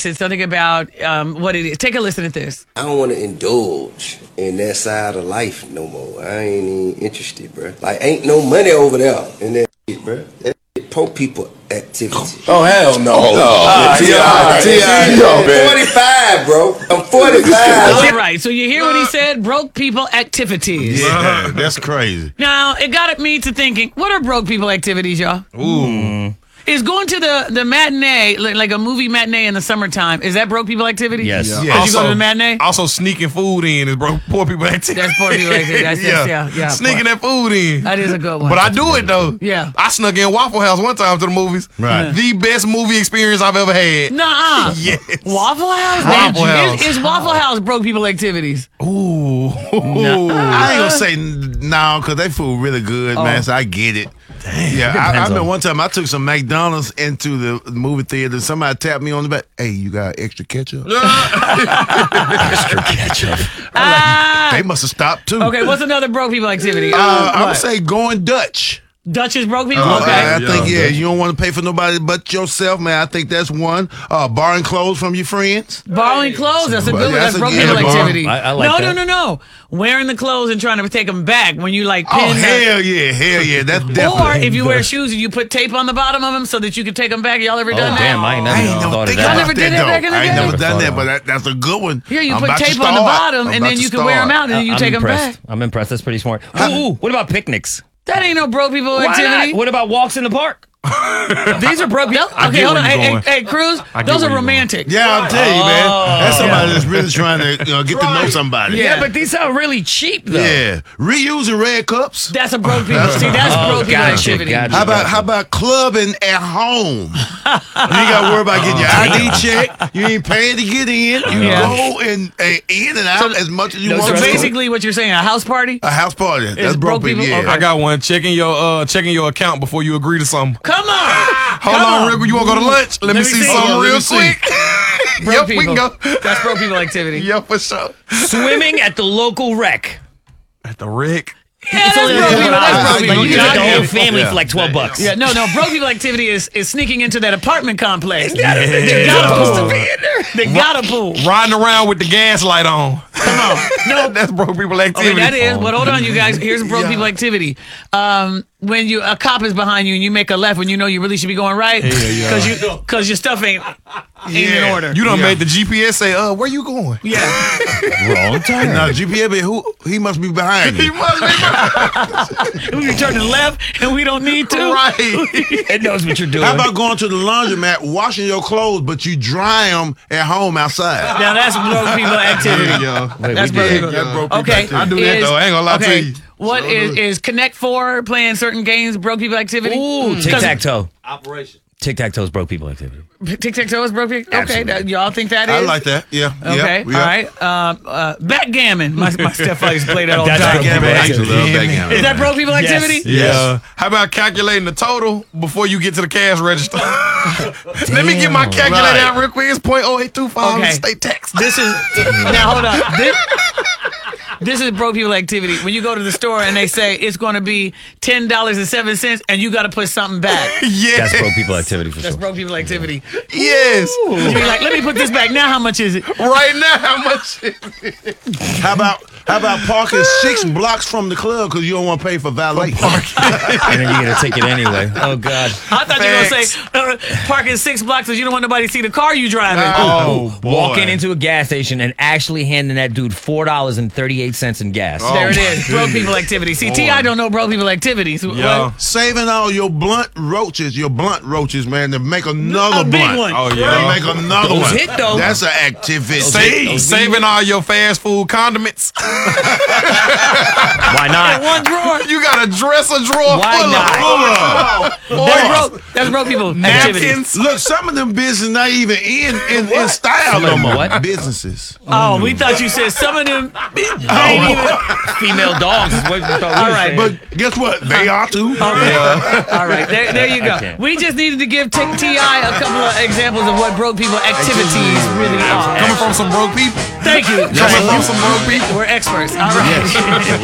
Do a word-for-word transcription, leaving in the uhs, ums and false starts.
said something about um, what it is. Take a listen at this. I don't want to indulge in that side of life no more. I ain't even interested, bro. Like, ain't no money over there in that shit, bro. That shit poor people activity. Oh, hell no. Oh, T I I'm forty-five, bro. I'm forty-five. All right, so you hear what he said? Broke people activities. Yeah, that's crazy. Now, it got me to thinking, what are broke people activities, y'all? Ooh. Is going to the, the matinee, like, like a movie matinee in the summertime, is that broke people activity? Yes. Yeah. Yeah. You go to the matinee? Also, sneaking food in is broke poor people activity. That's poor people activity. That's, that's, yeah, yeah. Sneaking poor. that food in. That is a good one. But I do it, though. Yeah. I snuck in Waffle House one time to the movies. Uh-huh. Right. The best movie experience I've ever had. Nuh-uh. Yes. Waffle House? Waffle Man, House. Is, is Waffle House broke people activities? Ooh. No. I ain't gonna say no, because they food really good, Oh. man, so I get it. Damn. Yeah, I, I Depends remember on- one time I took some McDonald's into the movie theater. Somebody tapped me on the back. Hey, you got extra ketchup? Extra ketchup. Ah. They must have stopped too. Okay, what's another broke people activity? Uh, Uh, I would what? say going Dutch. Dutch is broke people? Uh, okay. I, I Yeah. think, yeah, Dutch. you don't want to pay for nobody but yourself, man. I think that's one. Uh, borrowing clothes from your friends. Borrowing clothes, that's a good one. That's That's a broke good people one. activity. I- I like no, that. no, no, no. Wearing the clothes and trying to take them back when you like pin Oh, the- hell yeah, hell yeah. That's Or definitely. if you wear shoes and you put tape on the bottom of them so that you can take them back. Y'all ever Oh, done that? damn, I ain't never I ain't never thought of think Y'all that. never about did that though. back in the I ain't day? never Never done thought that, of but it. that, that's a good one. Here, you I'm put about to tape on the start. bottom, I'm and about then to you can wear start. them out, and then you I'm take them impressed. back. I'm impressed. That's pretty smart. Ooh, ooh, what about picnics? That ain't no broke people Why activity. not? What about walks in the park? These are broke people. Okay, get hold where on. you're Hey, going. hey, hey, Cruz, I get those where are you're romantic. Yeah, I'm telling you, man. That's somebody Yeah. that's really trying to you know, get to know somebody. Yeah. Yeah, but these sound really cheap, though. Yeah. Reusing red cups. That's a broke people. See, that's Oh, broke people gotcha, activity. gotcha. How about how about clubbing at home? You ain't got to worry about getting your I D check. You ain't paying to get in. You Yeah. go and, and in and out So- as much as you no want. So dress to. code. basically, what you're saying, a house party? A house party. That's Is broke broke people. people? Yeah. Okay. I got one. Checking your uh, checking your account before you agree to something. Come on. Hold Come on, real quick. You want to go to lunch? Let, Let me me see, see. something Hold on, let real me see. quick. Broke Yep, people. we can go. That's broke people activity. Yeah, for sure. Swimming at the local rec. At the Rick. Yeah, that's broke people. yeah, That's I- broke I- people. you You You get got the it. whole family Yeah. for like twelve bucks. Yeah, no, no. Broke people activity is, is sneaking into that apartment complex. Yeah. They got a pool. They got a pool. Riding around with the gas light on. Come on. No, That's broke people okay, activity. that is. But hold on, you guys. Here's a broke people activity. Um, when you a cop is behind you and you make a left when you know you really should be going right, because you because your stuff ain't ain't in Yeah. order. You done Yeah. made the G P S say, uh, where you going? Yeah. Wrong turn. Now, G P S, be who, he must be behind He you. must be We turning left and we don't need to. right. It knows what you're doing. How about going to the laundromat, washing your clothes, but you dry them at home outside? Now that's broke people activity. Yeah. Wait, That's we broke did. people. That's broke people Okay. activity. I do that, is- though. I ain't gonna lie to okay, you. What is is Connect Four playing certain games broke people activity? Ooh, tic tac toe. Operation. Tic tac toe is broke people activity. Tic tac toe is broke people. Okay, Absolutely. that, y'all think that is? I like that. Yeah. Okay, Yeah. yeah. all right. Um, uh, backgammon. My, my stepfather used to play that all the That's time. broke people Backgammon. I used to love activity. backgammon. Is that broke people activity? Yeah. How about calculating the total before you get to the cash register? Let me get my Damn. calculator Right. out real quick. It's point oh eight two five Okay. state tax. This is now hold on. This, this is broke people activity. When you go to the store and they say it's going to be ten dollars and seven cents, and you got to put something back. Yes. That's broke people activity for That's sure. broke people activity. Yes. You be like, let me put this back now. How much is it? Right now, how much? How about how about parking six blocks from the club because you don't want to pay for valet? And then you get a ticket anyway. Oh, God. I thought you were going to Facts. say uh, parking six blocks because you don't want nobody to see the car you driving. Oh, boy. Walking into a gas station and actually handing that dude four dollars and thirty-eight cents in gas. There it my is. Broke people activity. See, T I don't know broke people activities. Yeah. What? Saving all your blunt roaches, your blunt roaches, man, to make another A big blunt. one. Oh, To yeah. make another Those one. hit, though. That's an activity. Sa- saving all your fast food condiments. Why not? One drawer. You got a dresser drawer Why full not? of That's broke. That's broke people activities. napkins. Look, some of them businesses not even in in, in style no Some more. what? Businesses. Oh, we thought you said some of them ain't even. Female dogs is what we thought we All were right, saying. But guess what? They are too. Okay. All right, there, there you go. Okay. We just needed to give T I a couple of examples of what broke people activities really are. Coming from some broke people. Thank you. Coming from some broke people. We're experts. All right.